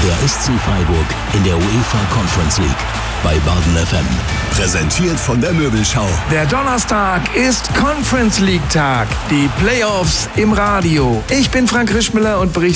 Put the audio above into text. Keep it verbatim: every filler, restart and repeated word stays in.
der S C Freiburg in der UEFA Conference League bei Baden F M. Präsentiert von der Möbelschau. Der Donnerstag ist Conference League Tag. Die Playoffs im Radio. Ich bin Frank Rischmüller und berichte